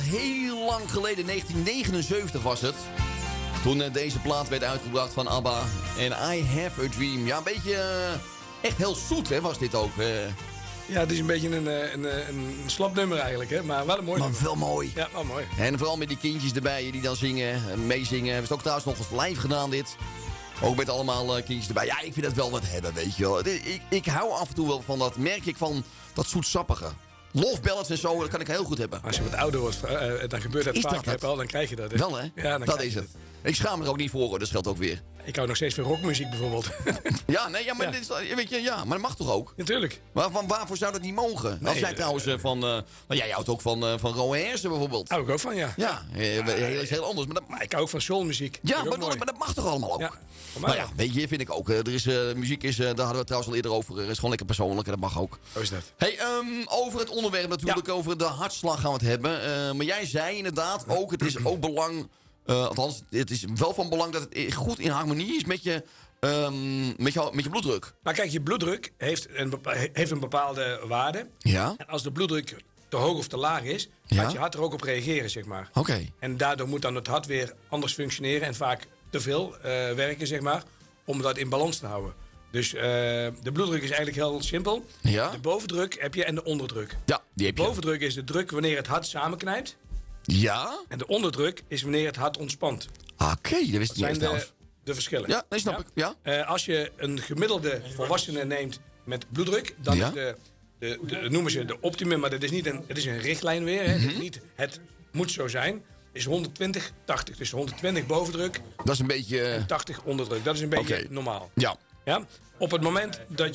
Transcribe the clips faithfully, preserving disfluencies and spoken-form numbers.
heel lang geleden, negentien negenenzeventig was het. Toen uh, deze plaat werd uitgebracht van ABBA. En I Have a Dream. Ja, een beetje... Uh, echt heel zoet, hè, was dit ook. Uh. Ja, het is een beetje een, een, een, een slap nummer eigenlijk, hè. Maar wel een mooi maar nummer. wel mooi. Ja, wel mooi. En vooral met die kindjes erbij die dan zingen, meezingen. We hebben het ook trouwens nog eens live gedaan, dit. Ook met allemaal uh, kindjes erbij. Ja, ik vind dat wel wat hebben, weet je wel. Ik, ik hou af en toe wel van dat, merk ik, van dat zoetsappige. Love ballads en zo, dat kan ik heel goed hebben. Als je wat ouder wordt, uh, dan gebeurt dat is vaak dat het? wel, dan krijg je dat. Hè? Wel, hè? Ja, dan dat is het. het. Ik schaam me er ook niet voor, hoor. Dat scheelt ook weer. Ik hou nog steeds van rockmuziek bijvoorbeeld. Ja, nee, ja, maar, Ja. Dit is, weet je, ja, maar dat mag toch ook? Natuurlijk. Maar van waarvoor zou dat niet mogen? Nee, Als jij uh, trouwens uh, van... Uh, nou, jij houdt ook van, uh, van Rowan Hersen bijvoorbeeld. Hou ik ook van, ja. Ja, uh, heel, heel anders. Maar dat, Maar ik hou ook van soulmuziek. ja, Dat is maar, ook mooi. maar dat mag toch allemaal ook? Ja, voor mij Nou ja, weet je, vind ik ook. Uh, er is, uh, muziek is, uh, daar hadden we het trouwens al eerder over. Uh, is gewoon lekker persoonlijk en dat mag ook. Zo is dat. Hey, um, over het onderwerp natuurlijk, Ja. over de hartslag gaan we het hebben. Uh, maar jij zei inderdaad ook, het is ook belang... Uh, althans, het is wel van belang dat het goed in harmonie is met je, um, met je, met je bloeddruk. Maar kijk, je bloeddruk heeft een, bepa- heeft een bepaalde waarde. Ja, En als de bloeddruk te hoog of te laag is, Ja. gaat je hart er ook op reageren, zeg maar. oké. Okay. En daardoor moet dan het hart weer anders functioneren en vaak te veel uh, werken, zeg maar, om dat in balans te houden. Dus uh, de bloeddruk is eigenlijk heel simpel. Ja? De bovendruk heb je en de onderdruk. Ja, die heb De je. bovendruk is de druk wanneer het hart samenknijpt. Ja? En de onderdruk is wanneer het hart ontspant. Oké, okay, dat wist ik Dat niet zijn eens de, trouwens. de verschillen. Ja, nee, snap ik. Ja. Uh, als je een gemiddelde volwassene neemt met bloeddruk, dan Ja. is de, de, de, noemen ze de optimum, maar dat is niet een, het is een richtlijn weer. Hè. Mhm. Het is niet het moet zo zijn. Is honderdtwintig, tachtig. Dus honderdtwintig bovendruk, Dat is een beetje... uh, tachtig onderdruk. Dat is een beetje Oké. normaal. ja. Ja? Op het moment dat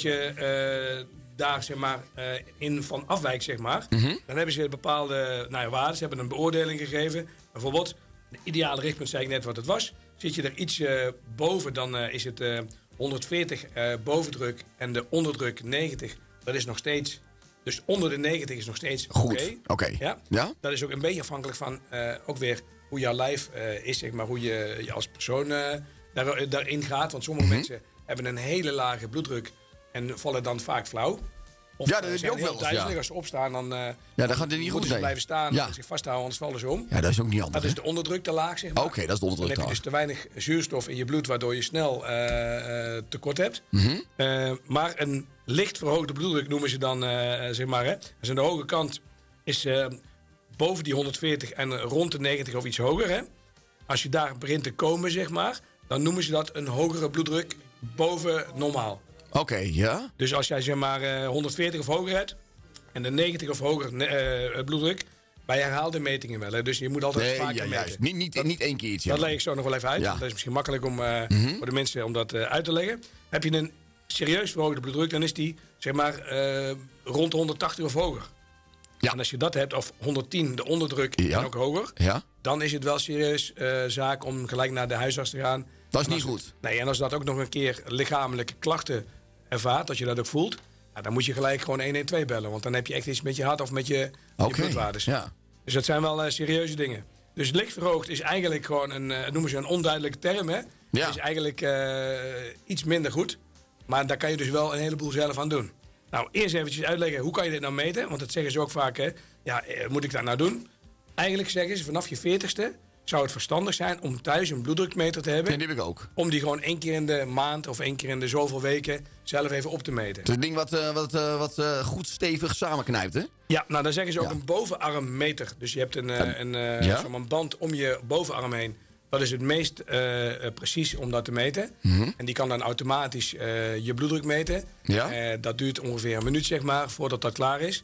je uh, daar zeg maar, uh, in van afwijkt, zeg maar, Mhm. dan hebben ze bepaalde nou ja, waarden. Ze hebben een beoordeling gegeven. Bijvoorbeeld, de ideale richtpunt zei ik net wat het was. Zit je er iets uh, boven, dan uh, is het uh, honderdveertig uh, bovendruk en de onderdruk negentig. Dat is nog steeds... Dus onder de negentig is nog steeds Goed. oké. Oké. Okay. Ja? Ja? Dat is ook een beetje afhankelijk van uh, ook weer hoe jouw lijf uh, is, zeg maar, hoe je, je als persoon uh, daar, daarin gaat. Want sommige Mhm. mensen hebben een hele lage bloeddruk en vallen dan vaak flauw. Of Ja, dat uh, heb je zijn ook heel wel eens, duizelig. ja. Als ze opstaan, dan, uh, Ja, dan gaat het niet moeten goed ze zijn. blijven staan Ja. en zich vasthouden, anders vallen ze om. Ja, dat is ook niet anders. Dat is hè? de onderdruk te laag, zeg maar. Oké, okay, dat is de Dan onderdruk heb je dus trouwens. te weinig zuurstof in je bloed, waardoor je snel uh, uh, tekort hebt. Mhm. Uh, maar een licht verhoogde bloeddruk noemen ze dan, uh, zeg maar. Hè. Dus aan de hoge kant is uh, boven die honderdveertig en rond de negentig of iets hoger. Hè. Als je daar begint te komen, zeg maar, dan noemen ze dat een hogere bloeddruk boven normaal. Oké, okay, ja. Dus als jij zeg maar uh, honderdveertig of hoger hebt en de negentig of hoger uh, bloeddruk, bij herhaalde metingen wel. Hè. Dus je moet altijd Nee, vaker ja, meten. juist. Niet, niet, niet één keertje. Dat leg ik zo nog wel even uit. Ja. Dat is misschien makkelijk om uh, Mhm. voor de mensen om dat uh, uit te leggen. Heb je een serieus verhoogde bloeddruk, dan is die zeg maar uh, rond de honderdtachtig of hoger. Ja. En als je dat hebt, of honderdtien, de onderdruk Ja. en ook hoger, Ja? dan is het wel serieus uh, zaak om gelijk naar de huisarts te gaan. Dat is En niet als- goed. Nee, en als dat ook nog een keer lichamelijke klachten ervaart, dat je dat ook voelt, nou, dan moet je gelijk gewoon honderdtwaalf bellen. Want dan heb je echt iets met je hart of met je, Oké. je bloedwaardes. Ja. Dus dat zijn wel uh, serieuze dingen. Dus lichtverhoogd is eigenlijk gewoon een, uh, noemen ze een onduidelijke term, hè? Ja. Het is eigenlijk uh, iets minder goed. Maar daar kan je dus wel een heleboel zelf aan doen. Nou, eerst eventjes uitleggen, hoe kan je dit nou meten? Want dat zeggen ze ook vaak, hè? Ja, uh, moet ik dat nou doen? Eigenlijk zeggen ze, vanaf je veertigste zou het verstandig zijn om thuis een bloeddrukmeter te hebben. Nee, die heb ik ook. Om die gewoon één keer in de maand of één keer in de zoveel weken zelf even op te meten. Het is een ding wat, uh, wat, uh, wat uh, goed stevig samenknijpt, hè? Ja, nou dan zeggen ze ook Ja. een bovenarmmeter. Dus je hebt een, uh, Een- een, uh, ja? zo'n band om je bovenarm heen. Dat is het meest uh, uh, precies om dat te meten. Mhm. En die kan dan automatisch uh, je bloeddruk meten. Ja? Uh, dat duurt ongeveer een minuut, zeg maar, voordat dat klaar is.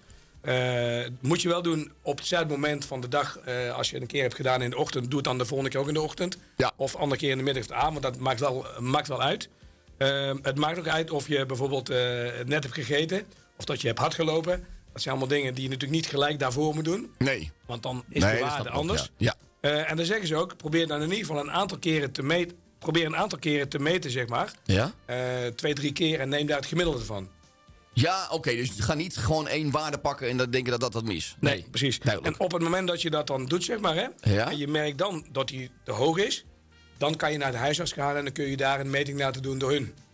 Uh, moet je wel doen op hetzelfde moment van de dag. Uh, als je het een keer hebt gedaan in de ochtend, doe het dan de volgende keer ook in de ochtend. Ja. Of andere keer in de middag of de avond. Dat maakt wel, maakt wel uit. Uh, het maakt ook uit of je bijvoorbeeld uh, net hebt gegeten. Of dat je hebt hardgelopen. Dat zijn allemaal dingen die je natuurlijk niet gelijk daarvoor moet doen. Nee. Want dan is nee, de dat waarde snap ik ook, anders. Ja. Ja. Uh, en dan zeggen ze ook, probeer dan in ieder geval een aantal keren te meten. Probeer een aantal keren te meten, zeg maar. Ja? Uh, twee, drie keer en neem daar het gemiddelde van. Ja, oké. Okay, dus ga niet gewoon één waarde pakken en dan denken dat dat dat mis. Nee, precies. Duidelijk. En op het moment dat je dat dan doet, zeg maar, hè, Ja. en je merkt dan dat die te hoog is, dan kan je naar de huisarts gaan en dan kun je daar een meting laten doen door hun.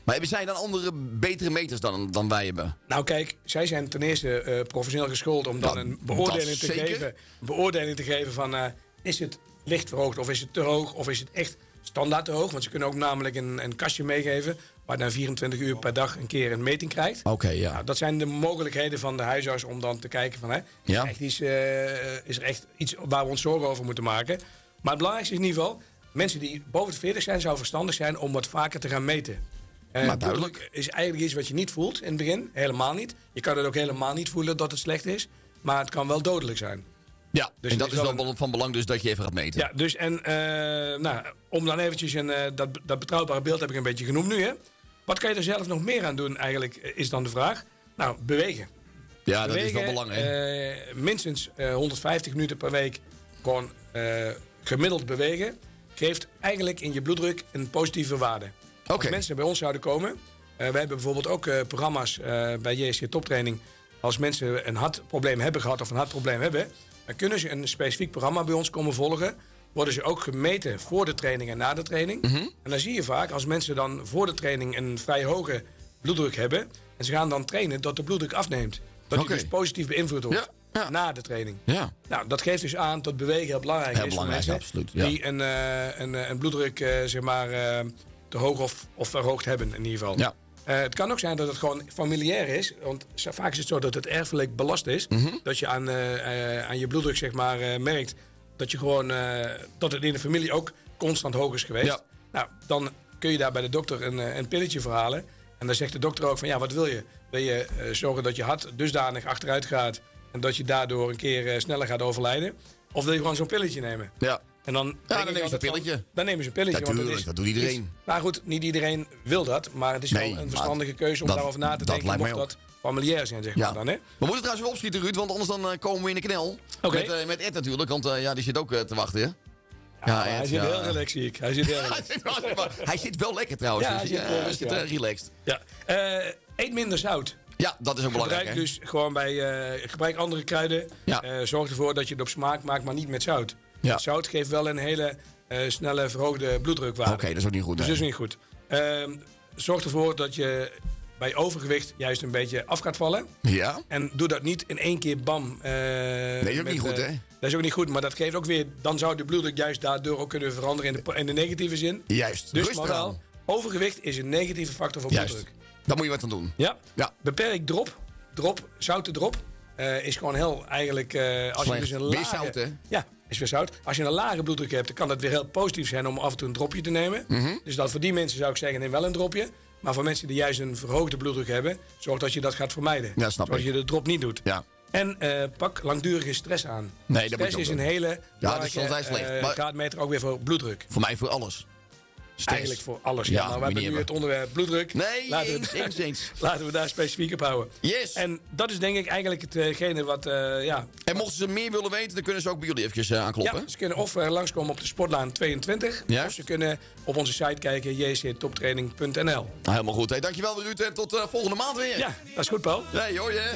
Maar hebben zij dan andere, betere meters dan, dan wij hebben? Nou kijk, zij zijn ten eerste uh, professioneel geschoold om dan Nou, een beoordeling te, zeker. geven, beoordeling te geven van uh, is het licht verhoogd of is het te hoog of is het echt standaard te hoog. Want ze kunnen ook namelijk een, een kastje meegeven waar je dan vierentwintig uur per dag een keer een meting krijgt. Oké, okay, ja. Nou, dat zijn de mogelijkheden van de huisarts om dan te kijken van hè, is, Ja. er echt iets, uh, is er echt iets waar we ons zorgen over moeten maken. Maar het belangrijkste is in ieder geval, mensen die boven de veertig zijn, zou verstandig zijn om wat vaker te gaan meten. Uh, Maar duidelijk. bloeddruk is eigenlijk iets wat je niet voelt in het begin. Helemaal niet. Je kan het ook helemaal niet voelen dat het slecht is. Maar het kan wel dodelijk zijn. Ja, Dus en dat het is is wel wel een... van belang dus dat je even gaat meten. Ja, dus en uh, nou, om dan eventjes een, uh, dat, dat betrouwbare beeld heb ik een beetje genoemd nu. Hè. Wat kan je er zelf nog meer aan doen eigenlijk, is dan de vraag. Nou, bewegen. Ja, dat bewegen, is wel belangrijk. Uh, minstens uh, honderdvijftig minuten per week gewoon uh, gemiddeld bewegen. Geeft eigenlijk in je bloeddruk een positieve waarde. Oké. Als mensen bij ons zouden komen. Uh, wij hebben bijvoorbeeld ook uh, programma's uh, bij J S C Toptraining. Als mensen een hartprobleem hebben gehad of een hartprobleem hebben, dan kunnen ze een specifiek programma bij ons komen volgen. Worden ze ook gemeten voor de training en na de training. Mm-hmm. En dan zie je vaak als mensen dan voor de training een vrij hoge bloeddruk hebben. En ze gaan dan trainen dat de bloeddruk afneemt. Dat Oké. die dus positief beïnvloed wordt Ja, ja. na de training. Ja. Nou, dat geeft dus aan dat bewegen heel belangrijk Heel is belangrijk, voor mensen absoluut, ja. die een, uh, een, uh, een bloeddruk uh, zeg maar, uh, te hoog of, of verhoogd hebben in ieder geval. Ja. Uh, het kan ook zijn dat het gewoon familiair is. Want vaak is het zo dat het erfelijk belast is. Mm-hmm. Dat je aan, uh, uh, aan je bloeddruk zeg maar, uh, merkt dat, je gewoon, uh, dat het in de familie ook constant hoog is geweest. Ja. Nou, dan kun je daar bij de dokter een, uh, een pilletje voor halen. En dan zegt de dokter ook van ja, wat wil je? Wil je uh, zorgen dat je hart dusdanig achteruit gaat en dat je daardoor een keer uh, sneller gaat overlijden? Of wil je gewoon zo'n pilletje nemen? Ja. En dan, Ja, denk dan ik neem je altijd een pilletje. van, dan nemen ze een pilletje. want Natuurlijk, het is dat doet iedereen. iets- nou goed, niet iedereen wil dat. Maar het is Nee, wel een maar verstandige keuze om dat- daarover na te dat denken. lijkt Mocht mij dat familiair zijn, zeg Ja. maar dan. Hè? We moeten trouwens wel opschieten, Ruud, want anders dan uh, komen we in de knel. Oké. Met, uh, met Ed natuurlijk, want uh, ja, die zit ook uh, te wachten, hè? Ja, Ja, maar hij Ed, zit ja. heel relaxed, zie ik. Hij zit heel hij, relaxed. zit wel, hij zit wel lekker trouwens. Ja, dus, hij zit ja, wel hij rustig, zit uh, ja. relaxed. Ja. Uh, eet minder zout. Ja, dat is ook belangrijk, Gebruik hè? dus gewoon bij uh, gebruik andere kruiden. Ja. Uh, zorg ervoor dat je het op smaak maakt, maar niet met zout. Ja. Zout geeft wel een hele uh, snelle verhoogde bloeddrukwaarde. Oké, dat is ook niet goed. Dus nee. dat is niet goed. Uh, zorg ervoor dat je bij overgewicht juist een beetje af gaat vallen. Ja? En doe dat niet in één keer bam. Uh, Nee, dat is ook met, niet goed, uh, hè? Dat is ook niet goed, maar dat geeft ook weer... Dan zou de bloeddruk juist daardoor ook kunnen veranderen in de, in de negatieve zin. Juist. Dus Rustig moraal, aan. overgewicht is een negatieve factor voor Juist. bloeddruk. Daar moet je wat aan doen. Ja. Ja. Beperk drop. Drop, zoute drop. Uh, is gewoon heel eigenlijk... Uh, als Slecht. je dus een Weer lage, zout, hè? Ja, is weer zout. Als je een lage bloeddruk hebt, dan kan het weer heel positief zijn om af en toe een dropje te nemen. Mhm. Dus dat voor die mensen zou ik zeggen, neem wel een dropje. Maar voor mensen die juist een verhoogde bloeddruk hebben, zorg dat je dat gaat vermijden. Ja, snap Zodat ik. je de drop niet doet. Ja. En uh, pak langdurige stress aan. Nee, dat moet stress je ook is een doen. hele dat is altijd slecht. uh, Maar- graadmeter ook weer voor bloeddruk. Voor mij voor alles. Stress. Eigenlijk voor alles. Ja, Ja, maar we moet je hebben niet nu hebben. het onderwerp bloeddruk. Nee, laten eens, we, eens, eens. laten we daar specifiek op houden. Yes. En, En dat is denk ik eigenlijk hetgene wat, uh, ja... mochten ze meer willen weten, dan kunnen ze ook bij jullie eventjes uh, aankloppen. Ja, ze kunnen of uh, langskomen op de Sportlaan tweeëntwintig. Juist. Of ze kunnen op onze site kijken, j c toptraining punt n l. Nou, helemaal goed. Hey, dankjewel Ruud en tot uh, volgende maand weer. Ja, dat is goed, Paul. Nee, hoor je.